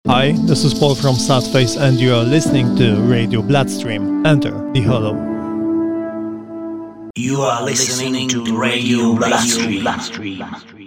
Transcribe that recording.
Hi, this is Paul from Sadface and you are listening to Radio Bloodstream. Enter the Hollow. You are listening to Radio Bloodstream.